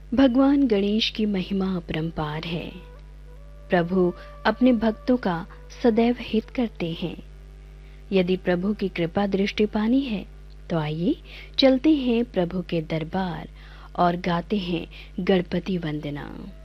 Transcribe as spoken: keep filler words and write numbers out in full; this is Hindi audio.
भगवान गणेश की महिमा अपरंपार है। प्रभु अपने भक्तों का सदैव हित करते हैं। यदि प्रभु की कृपा दृष्टि पानी है तो आइए चलते हैं प्रभु के दरबार और गाते हैं गणपति वंदना।